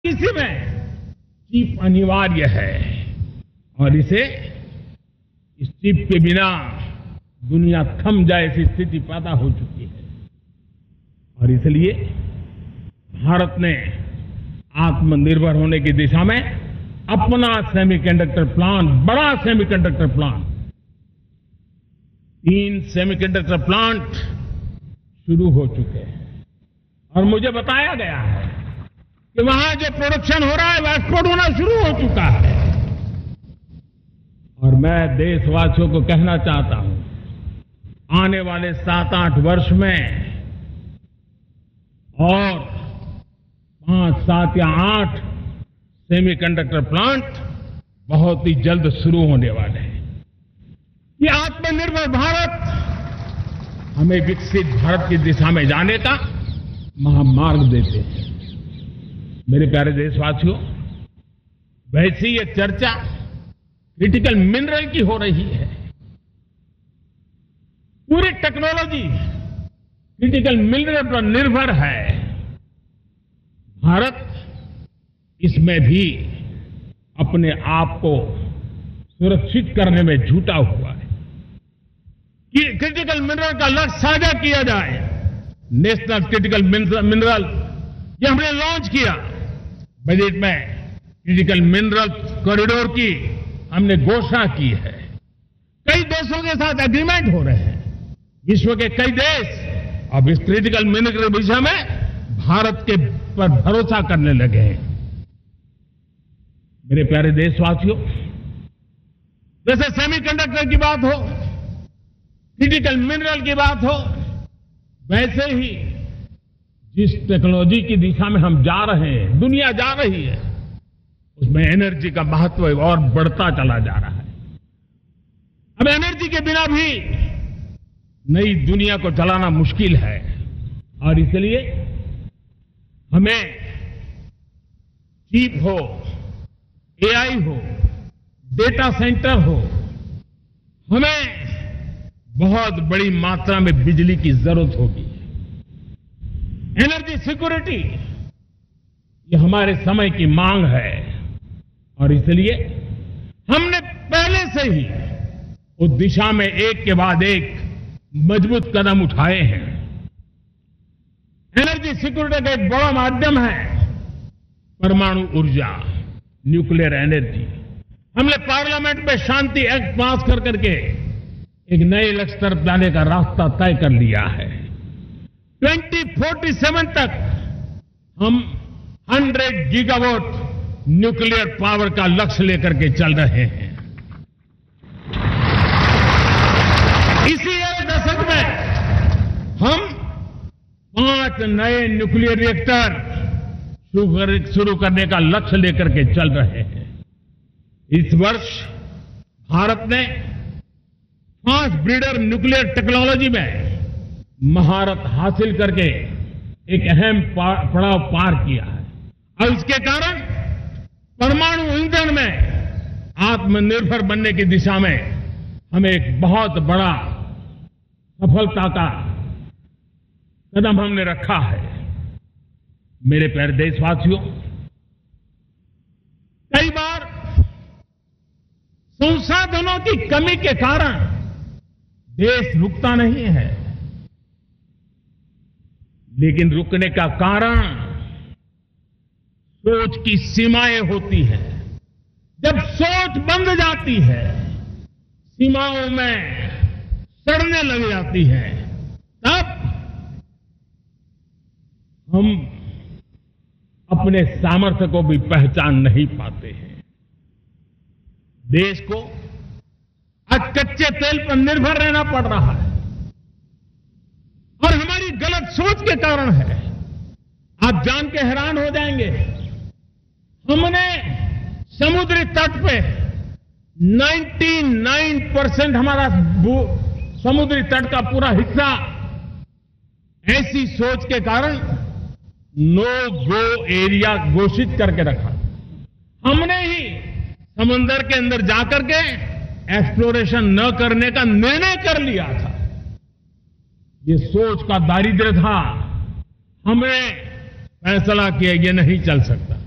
इसी में चिप अनिवार्य है और इस चिप के बिना दुनिया थम जाए ऐसी स्थिति पैदा हो चुकी है और इसलिए भारत ने आत्मनिर्भर होने की दिशा में अपना सेमीकंडक्टर प्लांट, बड़ा सेमीकंडक्टर प्लांट, 3 सेमीकंडक्टर प्लांट शुरू हो चुके हैं और मुझे बताया गया है कि वहां जो प्रोडक्शन हो रहा है वह एक्सपोर्ट होना शुरू हो चुका है। और मैं देशवासियों को कहना चाहता हूं, आने वाले 7-8 वर्ष में और 5, 7 या 8 सेमीकंडक्टर प्लांट बहुत ही जल्द शुरू होने वाले हैं। ये आत्मनिर्भर भारत हमें विकसित भारत की दिशा में जाने का महामार्ग देते हैं। मेरे प्यारे देशवासियों, वैसे ये चर्चा क्रिटिकल मिनरल की हो रही है। पूरी टेक्नोलॉजी क्रिटिकल मिनरल पर निर्भर है। भारत इसमें भी अपने आप को सुरक्षित करने में जुटा हुआ है कि क्रिटिकल मिनरल का लक्ष्य साझा किया जाए। नेशनल क्रिटिकल मिनरल ये हमने लॉन्च किया। बजट में क्रिटिकल मिनरल कॉरिडोर की हमने घोषणा की है। कई देशों के साथ एग्रीमेंट हो रहे हैं। विश्व के कई देश अब इस क्रिटिकल मिनरल के विषय में भारत के पर भरोसा करने लगे हैं। मेरे प्यारे देशवासियों, जैसे सेमीकंडक्टर की बात हो, क्रिटिकल मिनरल की बात हो, वैसे ही जिस टेक्नोलॉजी की दिशा में हम जा रहे हैं, दुनिया जा रही है, उसमें एनर्जी का महत्व और बढ़ता चला जा रहा है। अब एनर्जी के बिना भी नई दुनिया को चलाना मुश्किल है और इसलिए हमें चिप हो, एआई हो, डेटा सेंटर हो, हमें बहुत बड़ी मात्रा में बिजली की जरूरत होगी। एनर्जी सिक्योरिटी ये हमारे समय की मांग है और इसलिए हमने पहले से ही उस दिशा में एक के बाद एक मजबूत कदम उठाए हैं। एनर्जी सिक्योरिटी का एक बड़ा माध्यम है परमाणु ऊर्जा, न्यूक्लियर एनर्जी। हमने पार्लियामेंट में शांति एक्ट पास कर करके एक नए लक्ष्य तरफ जाने का रास्ता तय कर लिया है। 2047 तक हम 100 गीगावाट न्यूक्लियर पावर का लक्ष्य लेकर के चल रहे हैं। इसी एक दशक में हम 5 नए न्यूक्लियर रिएक्टर शुरू करने का लक्ष्य लेकर के चल रहे हैं। इस वर्ष भारत ने फास्ट ब्रीडर न्यूक्लियर टेक्नोलॉजी में महारत हासिल करके एक अहम पड़ाव पार किया है और इसके कारण परमाणु ईंधन में आत्मनिर्भर बनने की दिशा में हमें एक बहुत बड़ा सफलता का कदम हमने रखा है। मेरे प्यारे देशवासियों, कई बार संसाधनों की कमी के कारण देश रुकता नहीं है, लेकिन रुकने का कारण सोच की सीमाएं होती हैं। जब सोच बंद जाती है, सीमाओं में सड़ने लग जाती है, तब हम अपने सामर्थ्य को भी पहचान नहीं पाते हैं। देश को आज कच्चे तेल पर निर्भर रहना पड़ रहा है और हमारी गलत सोच के कारण है। आप जान के हैरान हो जाएंगे, हमने समुद्री तट पे 99% हमारा समुद्री तट का पूरा हिस्सा ऐसी सोच के कारण नो गो एरिया घोषित करके रखा। हमने ही समंदर के अंदर जाकर के एक्सप्लोरेशन न करने का निर्णय कर लिया था। ये सोच का दारिद्र्य था। हमने फैसला किया ये नहीं चल सकता।